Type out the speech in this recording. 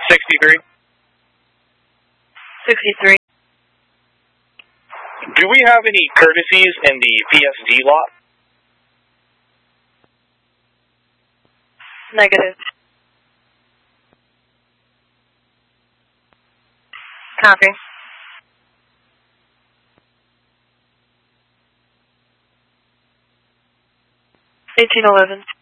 63. 63. Do we have any courtesies in the PSD lot? Negative. Copy. 1811.